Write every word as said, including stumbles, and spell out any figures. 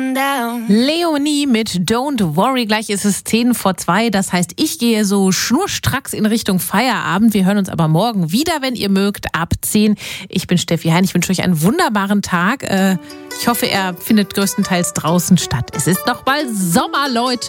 Leonie mit Don't Worry. Gleich ist es zehn vor zwei. Das heißt, ich gehe so schnurstracks in Richtung Feierabend. Wir hören uns aber morgen wieder, wenn ihr mögt, ab zehn. Ich bin Steffi Hein. Ich wünsche euch einen wunderbaren Tag. Ich hoffe, er findet größtenteils draußen statt. Es ist doch bald Sommer, Leute.